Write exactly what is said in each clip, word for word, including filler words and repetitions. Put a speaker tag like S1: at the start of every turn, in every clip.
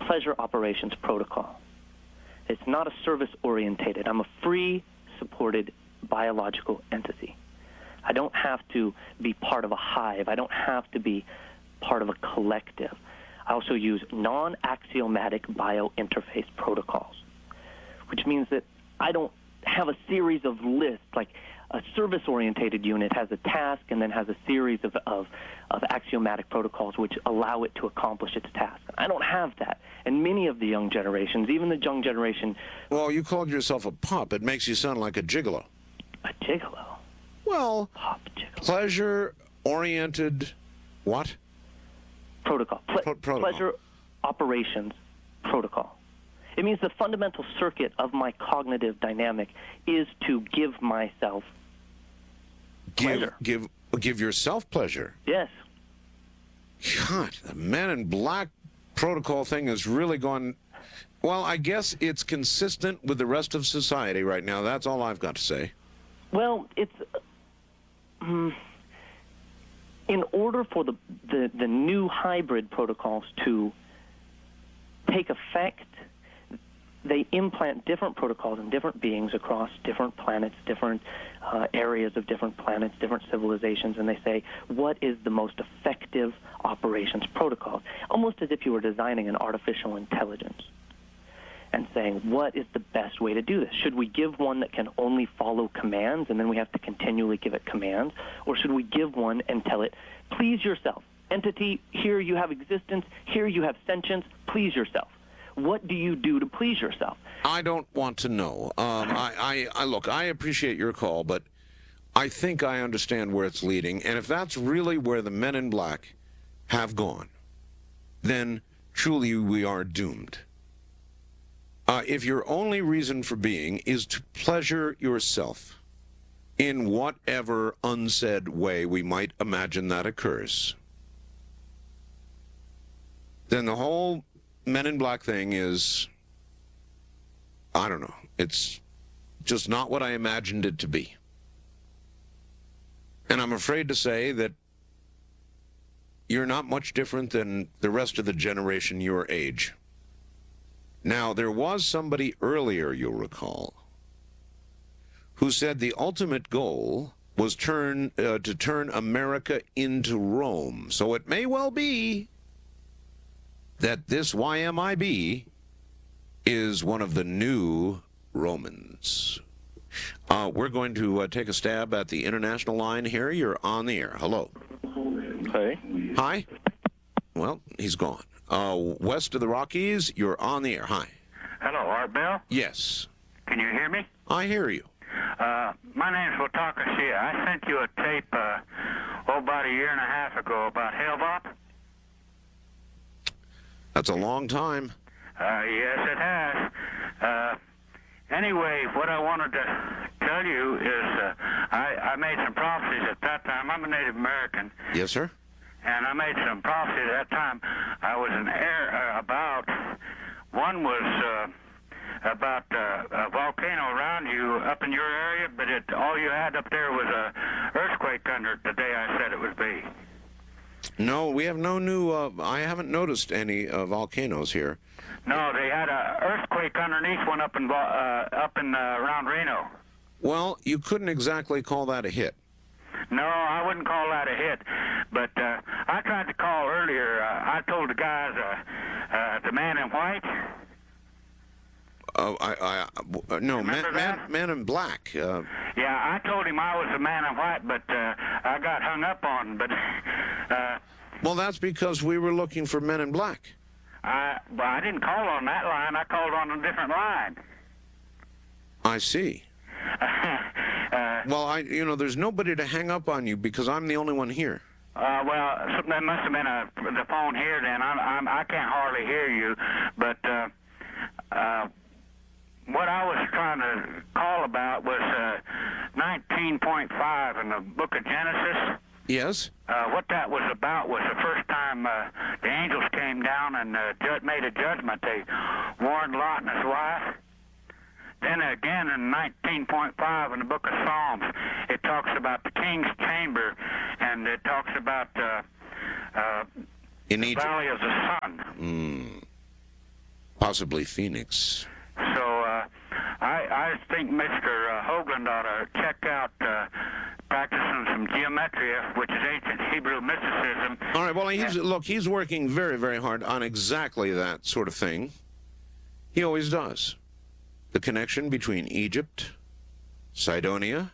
S1: pleasure operations protocol. It's not a service-orientated. I'm a free, supported biological entity. I don't have to be part of a hive. I don't have to be part of a collective. I also use non-axiomatic biointerface protocols, which means that I don't have a series of lists. Like a service-orientated unit has a task and then has a series of, of, of axiomatic protocols which allow it to accomplish its task. I don't have that. And many of the young generations, even the young generation...
S2: Well, you called yourself a pup. It makes you sound like a gigolo.
S1: A gigolo?
S2: Well,
S1: Pop gigolo.
S2: Pleasure-oriented what?
S1: Protocol. Ple-
S2: Pro- protocol.
S1: Pleasure operations protocol. It means the fundamental circuit of my cognitive dynamic is to give myself pleasure.
S2: Give, give, give yourself pleasure.
S1: Yes.
S2: God, the Men in Black protocol thing has really gone... Well, I guess it's consistent with the rest of society right now. That's all I've got to say.
S1: Well, it's... Um, in order for the, the, the new hybrid protocols to take effect, they implant different protocols in different beings across different planets, different uh, areas of different planets, different civilizations, and they say, what is the most effective operations protocol? Almost as if you were designing an artificial intelligence and saying, what is the best way to do this? Should we give one that can only follow commands, and then we have to continually give it commands? Or should we give one and tell it, please yourself? Entity, here you have existence, here you have sentience, please yourself. What do you do to please yourself?
S2: I don't want to know. Um, I, I, I look, I appreciate your call, but I think I understand where it's leading. And if that's really where the Men in Black have gone, then truly we are doomed. Uh, if your only reason for being is to pleasure yourself in whatever unsaid way we might imagine that occurs, then the whole Men in Black thing is, I don't know, it's just not what I imagined it to be. And I'm afraid to say that you're not much different than the rest of the generation your age. Now, there was somebody earlier, you'll recall, who said the ultimate goal was turn uh, to turn America into Rome. So it may well be that this Y M I B is one of the new Romans. Uh, we're going to uh, take a stab at the international line here. You're on the air. Hello.
S3: Hey.
S2: Hi. Well, he's gone. Uh, west of the Rockies, you're on the air. Hi.
S3: Hello, Art Bell.
S2: Yes.
S3: Can you hear me?
S2: I hear you.
S3: Uh, my name's Wataka Shia. I sent you a tape, uh, oh, about a year and a half ago about Hellbop.
S2: That's a long time.
S3: Uh, yes, it has. Uh, anyway, what I wanted to tell you is uh, I, I made some prophecies at that time. I'm a Native American.
S2: Yes, sir.
S3: And I made some prophecies at that time. I was an air uh, about, one was uh, about uh, a volcano around you up in your area, but it, all you had up there was a earthquake under it the day I said it would be.
S2: No, we have no new, uh, I haven't noticed any uh, volcanoes here.
S3: No, they had a earthquake underneath one up in, uh, up in uh, around Reno.
S2: Well, you couldn't exactly call that a hit.
S3: No, I wouldn't call that a hit. But uh, I tried to call earlier. Uh, I told the guys, uh, uh, the man in white.
S2: Uh, I, I, uh, no, man, man, man in black. Uh,
S3: yeah, I told him I was the man in white, but uh, I got hung up on. But uh,
S2: well, that's because we were looking for Men in Black.
S3: I, well, I didn't call on that line. I called on a different line.
S2: I see.
S3: uh,
S2: well, I, you know, there's nobody to hang up on you because I'm the only one here.
S3: Uh, well, that must have been a, the phone here then. I'm, I'm, I can't hardly hear you. But uh, uh, what I was trying to call about was uh, nineteen point five in the book of Genesis.
S2: Yes.
S3: Uh, what that was about was the first time uh, the angels came down and uh, ju- made a judgment. They warned Lot and his wife. Then again in nineteen point five in the book of Psalms, it talks about the king's chamber, and it talks about uh, uh,
S2: in
S3: the
S2: Egypt.
S3: valley of the sun.
S2: Mm. Possibly Phoenix.
S3: So uh, I, I think Mister Uh, Hoagland ought to check out uh, practicing some geometria, which is ancient Hebrew mysticism.
S2: All right, well, he's, look, he's working very, very hard on exactly that sort of thing. He always does. The connection between Egypt, Cydonia,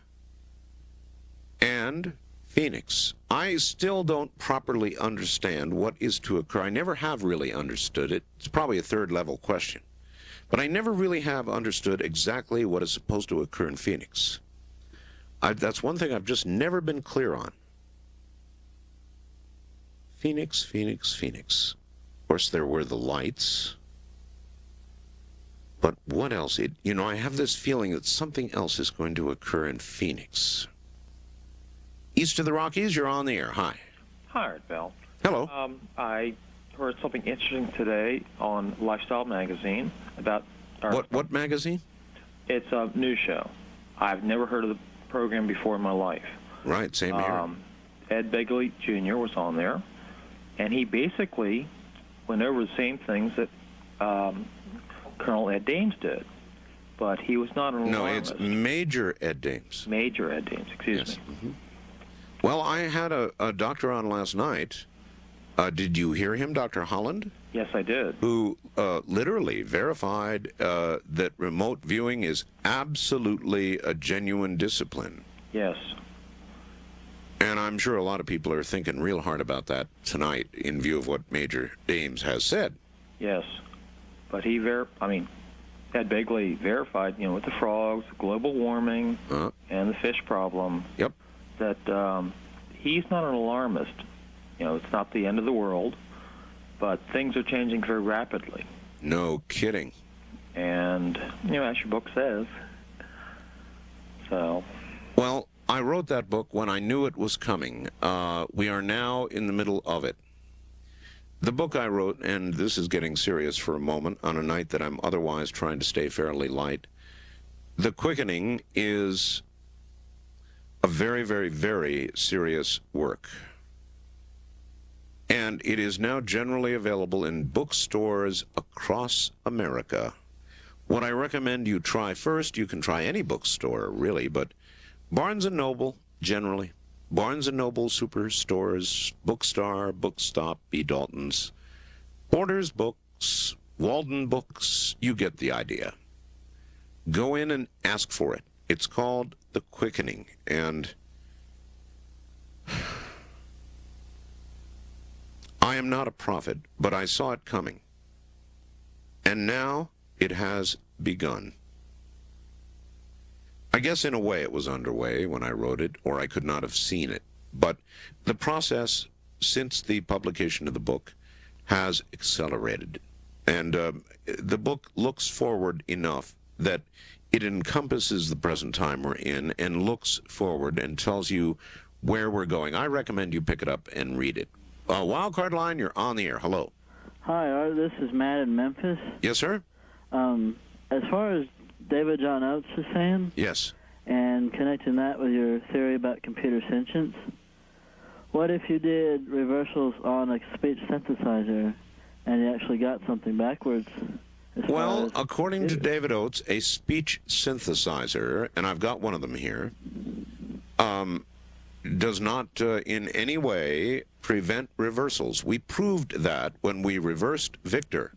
S2: and Phoenix. I still don't properly understand what is to occur. I never have really understood it. It's probably a third-level question. But I never really have understood exactly what is supposed to occur in Phoenix. I, that's one thing I've just never been clear on. Phoenix, Phoenix, Phoenix. Of course, there were the lights. But what else? It, you know, I have this feeling that something else is going to occur in Phoenix. East of the Rockies, you're on the air. Hi.
S4: Hi, Art Bell.
S2: Hello.
S4: Um, I heard something interesting today on Lifestyle Magazine about... Our,
S2: What what magazine?
S4: It's a news show. I've never heard of the program before in my life.
S2: Right, same here.
S4: Um, Ed Begley Junior was on there, and he basically went over the same things that um, Colonel Ed Dames did, but he was not an
S2: no,
S4: alarmist.
S2: it's Major Ed Dames.
S4: Major Ed Dames, excuse
S2: Yes.
S4: me.
S2: Mm-hmm. Well, I had a, a doctor on last night. Uh, did you hear him, Doctor Holland?
S4: Yes, I did.
S2: Who uh, literally verified uh, that remote viewing is absolutely a genuine discipline.
S4: Yes.
S2: And I'm sure a lot of people are thinking real hard about that tonight in view of what Major Dames has said.
S4: Yes. But he, ver- I mean, Ed Begley verified, you know, with the frogs, global warming,
S2: Uh,
S4: and the fish problem,
S2: yep.
S4: that um, he's not an alarmist. You know, it's not the end of the world, but things are changing very rapidly.
S2: No kidding.
S4: And, you know, as your book says. So.
S2: Well, I wrote that book when I knew it was coming. Uh, we are now in the middle of it. The book I wrote, and this is getting serious for a moment, on a night that I'm otherwise trying to stay fairly light. The Quickening is a very, very, very serious work. And it is now generally available in bookstores across America. What I recommend you try first, you can try any bookstore, really, but Barnes and Noble, generally. Barnes and Noble superstores, Bookstar, Bookstop, B. Dalton's, Borders Books, Walden Books, you get the idea. Go in and ask for it. It's called The Quickening, and I am not a prophet, but I saw it coming. And now it has begun. I guess in a way it was underway when I wrote it, or I could not have seen it. But the process since the publication of the book has accelerated. And uh, the book looks forward enough that it encompasses the present time we're in and looks forward and tells you where we're going. I recommend you pick it up and read it. Uh, Wildcard Line, you're on the air. Hello.
S5: Hi, Art. This is Matt in Memphis.
S2: Yes, sir?
S5: Um, as far as David John Oates is saying,
S2: Yes.
S5: and connecting that with your theory about computer sentience, what if you did reversals on a speech synthesizer and you actually got something backwards? as
S2: Well,
S5: far as
S2: according to
S5: computer-
S2: David Oates, a speech synthesizer, and I've got one of them here, um, does not uh, in any way prevent reversals. We proved that when we reversed Victor.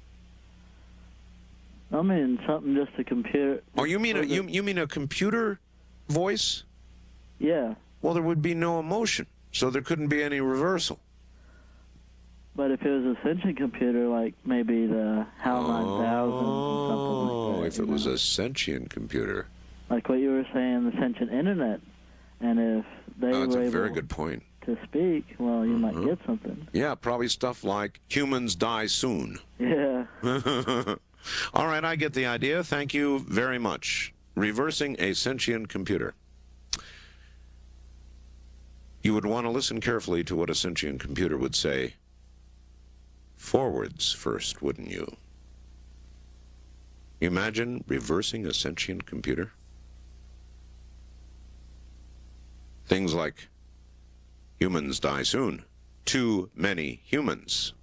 S5: I mean, something just a computer...
S2: Oh, you mean a,
S5: was it-
S2: you, you mean a computer voice?
S5: Yeah,
S2: Well, there would be no emotion, so there couldn't be any reversal.
S5: but if it was a sentient computer, like maybe the HAL nine thousand, something like
S2: Oh,
S5: that.
S2: if
S5: you
S2: it was
S5: know?
S2: a sentient computer.
S5: Like what you were saying, the sentient internet, and if they
S2: Oh, that's
S5: were
S2: a
S5: able
S2: very good point.
S5: to speak, well, you
S2: Mhm.
S5: might get something.
S2: Yeah, probably stuff like humans die soon.
S5: Yeah.
S2: All right, I get the idea. Thank you very much. Reversing a sentient computer. You would want to listen carefully to what a sentient computer would say. Forwards first, wouldn't you? Imagine reversing a sentient computer. Things like humans die soon. Too many humans.